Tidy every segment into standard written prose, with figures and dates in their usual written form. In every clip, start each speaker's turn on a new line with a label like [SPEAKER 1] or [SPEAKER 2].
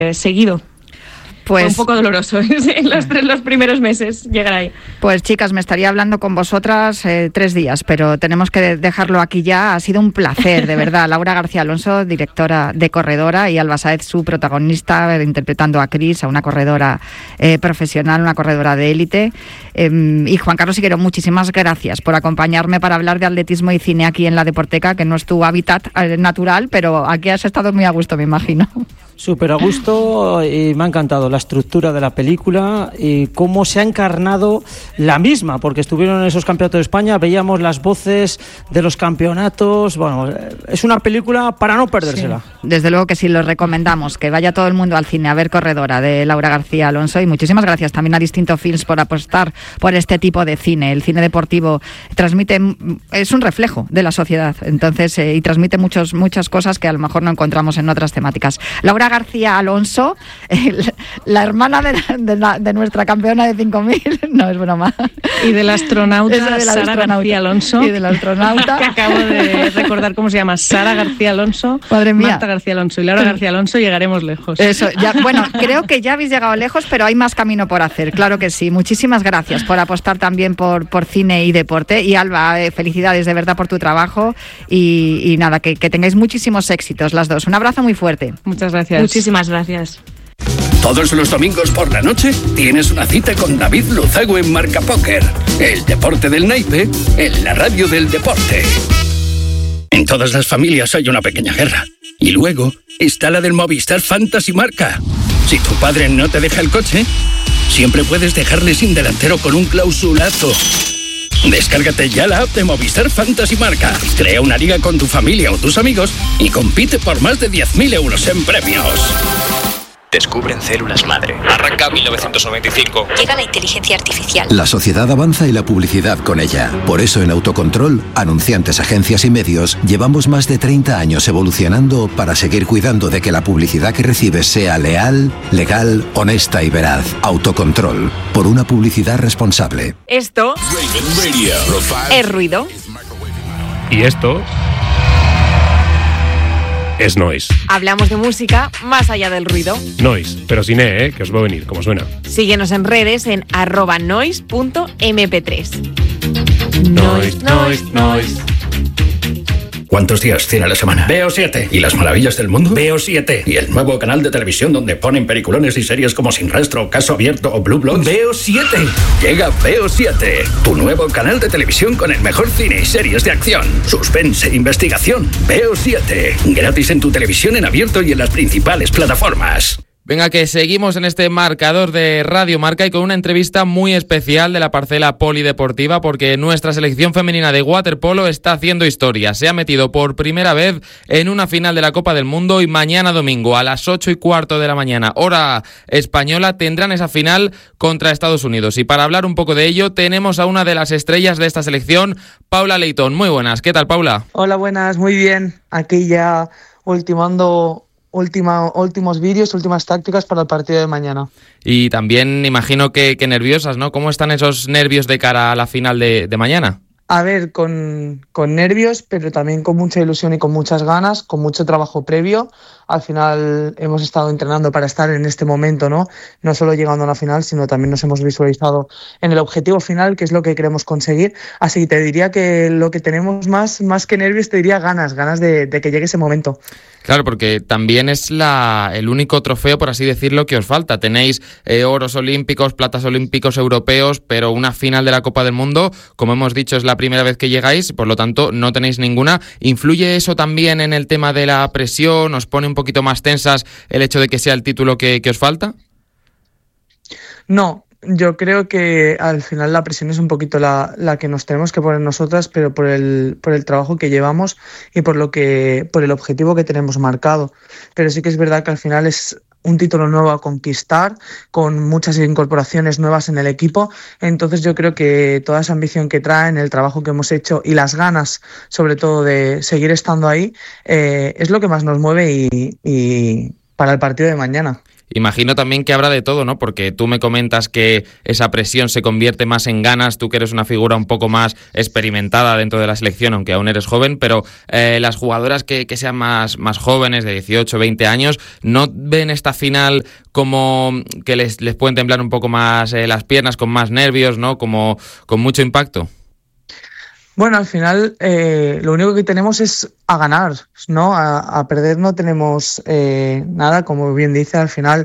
[SPEAKER 1] seguido. Fue un poco doloroso los primeros meses llegar ahí.
[SPEAKER 2] Pues chicas, me estaría hablando con vosotras 3 días, pero tenemos que dejarlo aquí ya. Ha sido un placer, de verdad. Laura García Alonso, directora de Corredora, y Alba Sáez, su protagonista, interpretando a Cris, a una corredora profesional, una corredora de élite. Y Juan Carlos Higuero, muchísimas gracias por acompañarme para hablar de atletismo y cine aquí en La Deporteca, que no es tu hábitat natural, pero aquí has estado muy a gusto, me imagino.
[SPEAKER 3] Súper a gusto, y me ha encantado la estructura de la película y cómo se ha encarnado la misma, porque estuvieron en esos campeonatos de España, veíamos las voces de los campeonatos. Bueno, es una película para no perdérsela.
[SPEAKER 2] Sí. Desde luego que sí, lo recomendamos, que vaya todo el mundo al cine a ver Corredora, de Laura García Alonso, y muchísimas gracias también a Distinto Films por apostar por este tipo de cine. El cine deportivo es un reflejo de la sociedad, entonces, y transmite muchas cosas que a lo mejor no encontramos en otras temáticas. Laura García Alonso, la hermana de nuestra campeona de 5.000, no es broma.
[SPEAKER 1] Y del astronauta Sara García Alonso.
[SPEAKER 2] Y del astronauta.
[SPEAKER 1] Que acabo de recordar cómo se llama, Sara García Alonso,
[SPEAKER 2] Madre mía.
[SPEAKER 1] Marta García Alonso y Laura García Alonso, llegaremos lejos.
[SPEAKER 2] Eso, ya, bueno, creo que ya habéis llegado lejos, pero hay más camino por hacer, claro que sí. Muchísimas gracias por apostar también por cine y deporte. Y Alba, felicidades de verdad por tu trabajo y nada, que tengáis muchísimos éxitos las dos. Un abrazo muy fuerte.
[SPEAKER 1] Muchas gracias.
[SPEAKER 4] Muchísimas gracias.
[SPEAKER 5] Todos los domingos por la noche tienes una cita con David Luzago en Marca Póker. El deporte del naipe en la radio del deporte. En todas las familias hay una pequeña guerra. Y luego está la del Movistar Fantasy Marca. Si tu padre no te deja el coche, siempre puedes dejarle sin delantero con un clausulazo. Descárgate ya la app de Movistar Fantasy Marca. Crea una liga con tu familia o tus amigos y compite por más de 10.000 euros en premios.
[SPEAKER 6] Descubren células madre. Arranca 1995.
[SPEAKER 7] Llega la inteligencia artificial.
[SPEAKER 8] La sociedad avanza y la publicidad con ella. Por eso en Autocontrol, anunciantes, agencias y medios, llevamos más de 30 años evolucionando para seguir cuidando de que la publicidad que recibes sea leal, legal, honesta y veraz. Autocontrol. Por una publicidad responsable.
[SPEAKER 4] Esto es ruido.
[SPEAKER 9] Y esto es noise.
[SPEAKER 4] Hablamos de música más allá del ruido.
[SPEAKER 9] Noise, pero sin que os va a venir, como suena.
[SPEAKER 4] Síguenos en redes en @noise.mp3.
[SPEAKER 9] Noise.
[SPEAKER 5] ¿Cuántos días tiene la semana? Veo 7. ¿Y las maravillas del mundo? Veo 7. ¿Y el nuevo canal de televisión donde ponen peliculones y series como Sin Rastro, Caso Abierto o Blue Bloods? Veo 7. Llega Veo 7, tu nuevo canal de televisión con el mejor cine y series de acción, suspense e investigación. Veo 7. Gratis en tu televisión en abierto y en las principales plataformas.
[SPEAKER 10] Venga, que seguimos en este marcador de Radio Marca y con una entrevista muy especial de la parcela polideportiva, porque nuestra selección femenina de waterpolo está haciendo historia. Se ha metido por primera vez en una final de la Copa del Mundo y mañana domingo a las 8:15 de la mañana, hora española, tendrán esa final contra Estados Unidos. Y para hablar un poco de ello tenemos a una de las estrellas de esta selección, Paula Leitón. Muy buenas, ¿qué tal, Paula?
[SPEAKER 11] Hola, buenas, muy bien. Aquí ya ultimando últimos vídeos, últimas tácticas para el partido de mañana.
[SPEAKER 10] Y también imagino que nerviosas, ¿no? ¿Cómo están esos nervios de cara a la final de mañana?
[SPEAKER 11] A ver, con nervios, pero también con mucha ilusión y con muchas ganas, con mucho trabajo previo. Al final hemos estado entrenando para estar en este momento, ¿no? No solo llegando a la final, sino también nos hemos visualizado en el objetivo final, que es lo que queremos conseguir. Así que te diría que lo que tenemos más que nervios, te diría ganas de que llegue ese momento.
[SPEAKER 10] Claro, porque también es el único trofeo, por así decirlo, que os falta. Tenéis oros olímpicos, platas olímpicos europeos, pero una final de la Copa del Mundo, como hemos dicho, es la primera vez que llegáis, por lo tanto no tenéis ninguna. ¿Influye eso también en el tema de la presión? ¿Os pone un poquito más tensas el hecho de que sea el título que os falta?
[SPEAKER 11] No. Yo creo que al final la presión es un poquito la que nos tenemos que poner nosotras, pero por el trabajo que llevamos y por el objetivo que tenemos marcado. Pero sí que es verdad que al final es un título nuevo a conquistar, con muchas incorporaciones nuevas en el equipo. Entonces yo creo que toda esa ambición que traen, el trabajo que hemos hecho y las ganas, sobre todo, de seguir estando ahí, es lo que más nos mueve y el partido de mañana.
[SPEAKER 10] Imagino también que habrá de todo, ¿no? Porque tú me comentas que esa presión se convierte más en ganas, tú que eres una figura un poco más experimentada dentro de la selección, aunque aún eres joven, pero las jugadoras que sean más jóvenes, de 18, 20 años, ¿no ven esta final como que les pueden temblar un poco más las piernas, con más nervios, ¿no? Como con mucho impacto?
[SPEAKER 11] Bueno, al final lo único que tenemos es a ganar, ¿no? A perder no tenemos nada, como bien dice, al final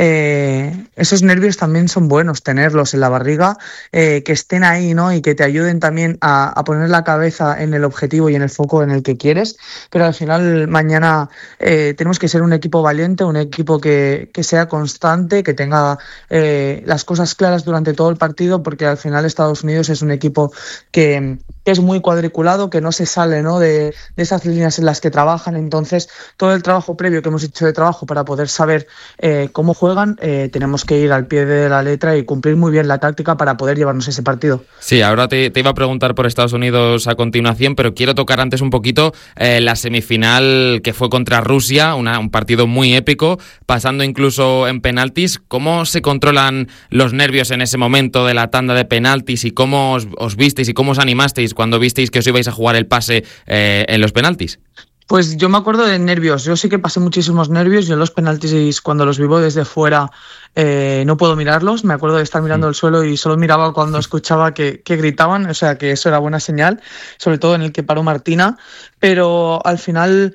[SPEAKER 11] esos nervios también son buenos tenerlos en la barriga, que estén ahí, ¿no? Y que te ayuden también a poner la cabeza en el objetivo y en el foco en el que quieres, pero al final mañana tenemos que ser un equipo valiente, un equipo que sea constante, que tenga las cosas claras durante todo el partido, porque al final Estados Unidos es un equipo que es muy cuadriculado, que no se sale, ¿no? de esas líneas en las que trabajan. Entonces todo el trabajo previo que hemos hecho de trabajo para poder saber cómo juegan, tenemos que ir al pie de la letra y cumplir muy bien la táctica para poder llevarnos ese partido.
[SPEAKER 10] Sí, ahora te iba a preguntar por Estados Unidos a continuación, pero quiero tocar antes un poquito la semifinal que fue contra Rusia, un partido muy épico, pasando incluso en penaltis. ¿Cómo se controlan los nervios en ese momento de la tanda de penaltis y cómo os visteis y cómo os animasteis cuando visteis que os ibais a jugar el pase en los penaltis?
[SPEAKER 11] Pues yo me acuerdo de nervios, yo sí que pasé muchísimos nervios, yo los penaltis cuando los vivo desde fuera no puedo mirarlos, me acuerdo de estar mirando el suelo y solo miraba cuando escuchaba que gritaban, o sea que eso era buena señal, sobre todo en el que paró Martina, pero al final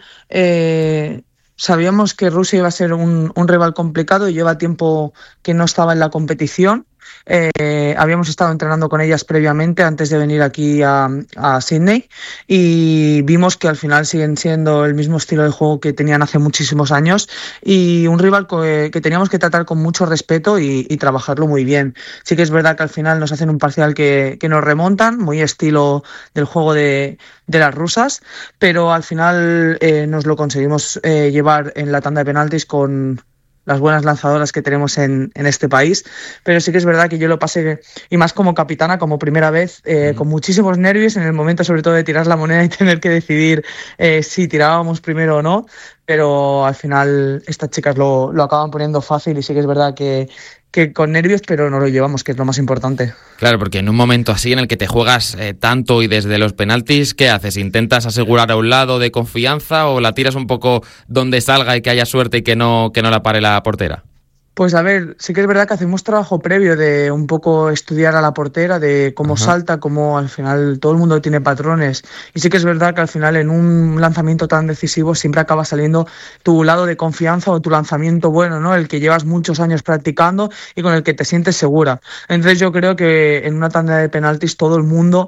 [SPEAKER 11] sabíamos que Rusia iba a ser un rival complicado y lleva tiempo que no estaba en la competición. Habíamos estado entrenando con ellas previamente antes de venir aquí a Sydney y vimos que al final siguen siendo el mismo estilo de juego que tenían hace muchísimos años y un rival que teníamos que tratar con mucho respeto y trabajarlo muy bien. Sí que es verdad que al final nos hacen un parcial que nos remontan, muy estilo del juego de las rusas, pero al final nos lo conseguimos llevar en la tanda de penaltis con las buenas lanzadoras que tenemos en este país, pero sí que es verdad que yo lo pasé, y más como capitana, como primera vez, con muchísimos nervios en el momento sobre todo de tirar la moneda y tener que decidir si tirábamos primero o no, pero al final estas chicas lo acaban poniendo fácil y sí que es verdad que con nervios, pero no lo llevamos, que es lo más importante.
[SPEAKER 10] Claro, porque en un momento así en el que te juegas tanto y desde los penaltis, ¿qué haces? ¿Intentas asegurar a un lado de confianza o la tiras un poco donde salga y que haya suerte y que no la pare la portera?
[SPEAKER 11] Pues a ver, sí que es verdad que hacemos trabajo previo de un poco estudiar a la portera, de cómo salta, cómo al final todo el mundo tiene patrones. Y sí que es verdad que al final en un lanzamiento tan decisivo siempre acaba saliendo tu lado de confianza o tu lanzamiento bueno, ¿no? El que llevas muchos años practicando y con el que te sientes segura. Entonces yo creo que en una tanda de penaltis todo el mundo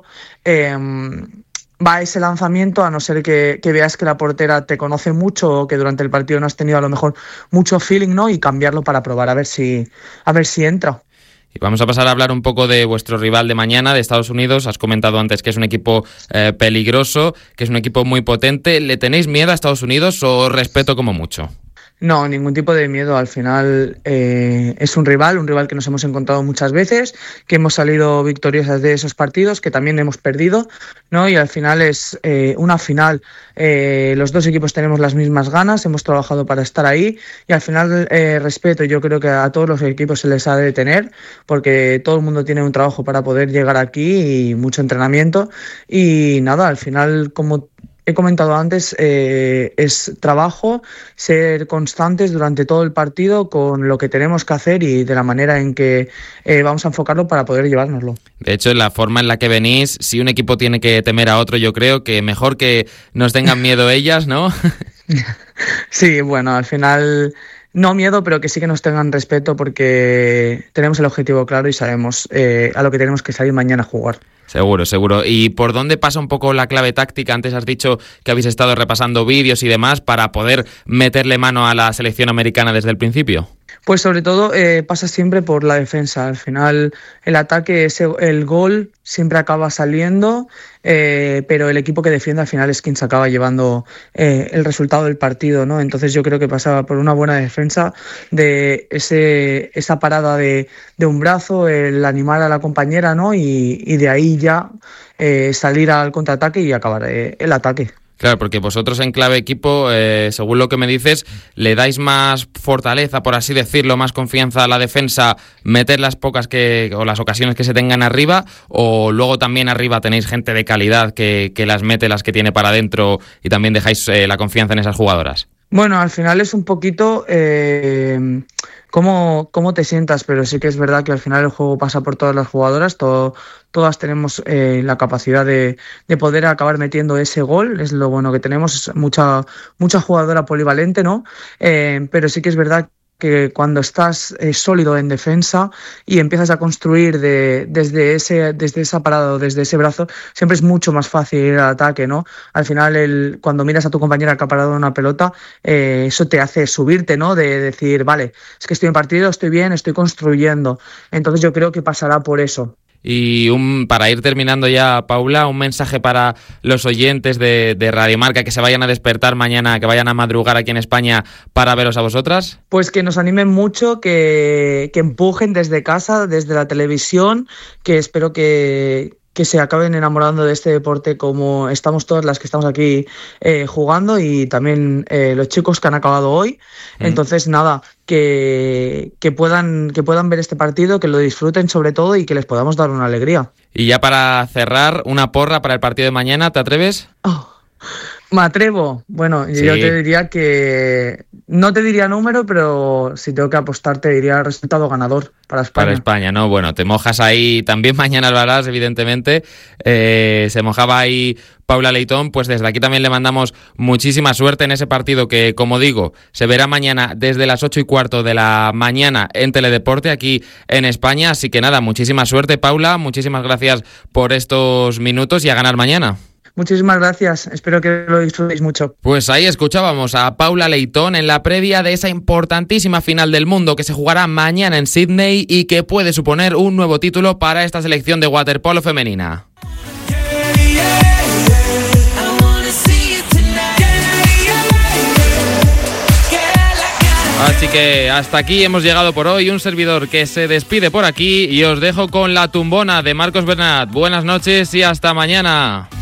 [SPEAKER 11] va a ese lanzamiento, a no ser que veas que la portera te conoce mucho o que durante el partido no has tenido a lo mejor mucho feeling, ¿no? Y cambiarlo para probar a ver si entra.
[SPEAKER 10] Y vamos a pasar a hablar un poco de vuestro rival de mañana, de Estados Unidos. Has comentado antes que es un equipo peligroso, que es un equipo muy potente. ¿Le tenéis miedo a Estados Unidos o respeto como mucho?
[SPEAKER 11] No, ningún tipo de miedo. Al final es un rival que nos hemos encontrado muchas veces, que hemos salido victoriosas de esos partidos, que también hemos perdido, ¿no? Y al final es una final. Los dos equipos tenemos las mismas ganas, hemos trabajado para estar ahí y al final respeto. Yo creo que a todos los equipos se les ha de tener porque todo el mundo tiene un trabajo para poder llegar aquí y mucho entrenamiento y nada, al final como he comentado antes, es trabajo, ser constantes durante todo el partido con lo que tenemos que hacer y de la manera en que vamos a enfocarlo para poder llevárnoslo.
[SPEAKER 10] De hecho, en la forma en la que venís, si un equipo tiene que temer a otro, yo creo que mejor que nos tengan miedo ellas, ¿no?
[SPEAKER 11] Sí, bueno, al final no miedo, pero que sí que nos tengan respeto porque tenemos el objetivo claro y sabemos a lo que tenemos que salir mañana a jugar.
[SPEAKER 10] Seguro, seguro. ¿Y por dónde pasa un poco la clave táctica? Antes has dicho que habéis estado repasando vídeos y demás para poder meterle mano a la selección americana desde el principio.
[SPEAKER 11] Pues sobre todo pasa siempre por la defensa. Al final el ataque, el gol siempre acaba saliendo, pero el equipo que defiende al final es quien se acaba llevando el resultado del partido, ¿no? Entonces yo creo que pasa por una buena defensa de esa parada de un brazo, el animar a la compañera, ¿no? Y de ahí ya salir al contraataque y acabar el ataque.
[SPEAKER 10] Claro, porque vosotros en clave equipo, según lo que me dices, le dais más fortaleza, por así decirlo, más confianza a la defensa, meter las pocas o las ocasiones que se tengan arriba, o luego también arriba tenéis gente de calidad que las mete, las que tiene para adentro, y también dejáis la confianza en esas jugadoras.
[SPEAKER 11] Bueno, al final es un poquito cómo te sientas, pero sí que es verdad que al final el juego pasa por todas las jugadoras, todas tenemos la capacidad de poder acabar metiendo ese gol, es lo bueno que tenemos, es mucha jugadora polivalente, ¿no? Pero sí que es verdad que cuando estás sólido en defensa y empiezas a construir desde esa parada o desde ese brazo, siempre es mucho más fácil ir al ataque, ¿no? Al final, cuando miras a tu compañera que ha parado una pelota, eso te hace subirte, ¿no? De decir, vale, es que estoy en partido, estoy bien, estoy construyendo. Entonces yo creo que pasará por eso.
[SPEAKER 10] Y para ir terminando ya, Paula, un mensaje para los oyentes de Radio Marca que se vayan a despertar mañana, que vayan a madrugar aquí en España para veros a vosotras.
[SPEAKER 11] Pues que nos animen mucho, que empujen desde casa, desde la televisión, que espero que se acaben enamorando de este deporte como estamos todas las que estamos aquí jugando, y también los chicos que han acabado hoy. Entonces, nada, que puedan ver este partido, que lo disfruten sobre todo y que les podamos dar una alegría.
[SPEAKER 10] Y ya para cerrar, una porra para el partido de mañana, ¿te atreves?
[SPEAKER 11] Me atrevo. Bueno, sí. Yo te diría que... No te diría número, pero si tengo que apostar te diría resultado ganador para España.
[SPEAKER 10] Para España, ¿no? Bueno, te mojas ahí. También mañana lo harás, evidentemente. Se mojaba ahí Paula Leitón. Pues desde aquí también le mandamos muchísima suerte en ese partido que, como digo, se verá mañana desde las 8:15 de la mañana en Teledeporte aquí en España. Así que nada, muchísima suerte, Paula. Muchísimas gracias por estos minutos y a ganar mañana.
[SPEAKER 11] Muchísimas gracias, espero que lo disfrutéis mucho.
[SPEAKER 10] Pues ahí escuchábamos a Paula Leitón en la previa de esa importantísima final del mundo que se jugará mañana en Sydney y que puede suponer un nuevo título para esta selección de waterpolo femenina. Así que hasta aquí hemos llegado por hoy, un servidor que se despide por aquí y os dejo con la tumbona de Marcos Bernat. Buenas noches y hasta mañana.